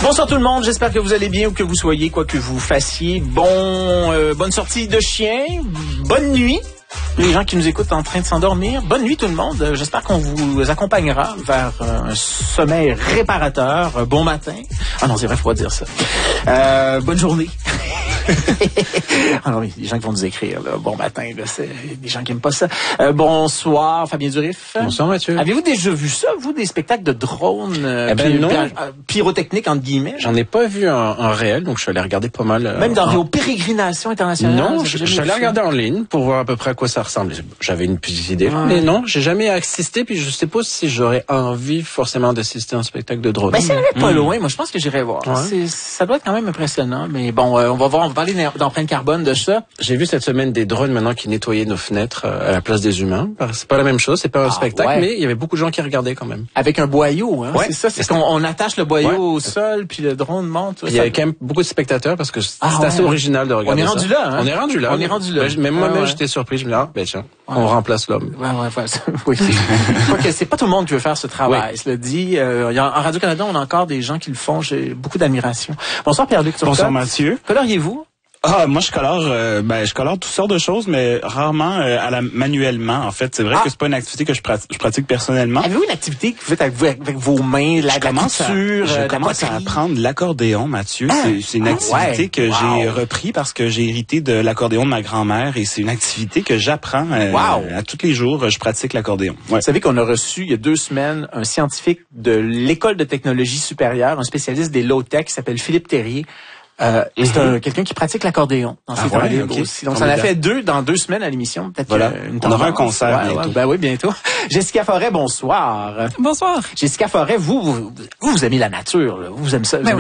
Bonsoir tout le monde, j'espère que vous allez bien où que vous soyez, quoi que vous fassiez. Bonne sortie de chien, bonne nuit. Les gens qui nous écoutent en train de s'endormir, bonne nuit tout le monde. J'espère qu'on vous accompagnera vers un sommeil réparateur. Bon matin. Ah non, c'est vrai, faut pas dire ça. Bonne journée. Alors oui, des gens qui vont nous écrire, là. Bon matin, là, c'est des gens qui aiment pas ça. Bonsoir, Fabien Durif. Bonsoir, Mathieu. Avez-vous déjà vu ça, vous, des spectacles de drones non. pyrotechniques, entre guillemets? J'en ai pas vu en réel, donc je suis allé regarder pas mal. Même dans vos pérégrinations internationales? Non, je suis allé regarder en ligne pour voir à peu près à quoi ça ressemble. J'avais une petite idée, mais non, j'ai jamais assisté, puis je sais pas si j'aurais envie forcément d'assister à un spectacle de drone. Ben, ça allait pas loin, moi je pense que j'irais voir. Ouais. Ça doit être quand même impressionnant, mais bon, on va voir, on va parler d'empreinte carbone de ça. J'ai vu cette semaine des drones maintenant qui nettoyaient nos fenêtres à la place des humains. C'est pas la même chose, c'est pas un spectacle, mais il y avait beaucoup de gens qui regardaient quand même. Avec un boyau, hein. Ouais. C'est ça, c'est qu'on attache le boyau au sol, puis le drone monte. Il y avait quand même beaucoup de spectateurs parce que c'est assez original de regarder ça. On est rendu là, hein. On est rendu là. On est rendu là. Mais moi-même, j'étais surpris. Je me dis, ben tiens, on remplace l'homme. Oui. Je crois que c'est pas tout le monde qui veut faire ce travail. Oui. Cela dit, en Radio-Canada, on a encore des gens qui le font. J'ai beaucoup d'admiration. Bonsoir Pierre-Luc Turcotte. Bonsoir Mathieu. Coloriez-vous? Moi je colore toutes sortes de choses, mais rarement manuellement. En fait, c'est vrai que c'est pas une activité que je pratique personnellement. Avez-vous une activité que vous faites avec vos mains, la couture, je commence à apprendre l'accordéon, Mathieu. C'est une activité que j'ai repris parce que j'ai hérité de l'accordéon de ma grand-mère et c'est une activité que j'apprends à tous les jours. Je pratique l'accordéon. Ouais. Vous savez qu'on a reçu il y a 2 semaines un scientifique de l'École de technologie supérieure, un spécialiste des low-tech qui s'appelle Philippe Terrier. C'est quelqu'un qui pratique l'accordéon dans ses temps libres aussi. Donc, ça en a fait 2 dans 2 semaines à l'émission. Peut-être on aura un concert bientôt. Ben oui, bientôt. Jessica Forêt, bonsoir. Bonsoir. Jessica Forêt, vous aimez la nature, là. Vous aimez ça.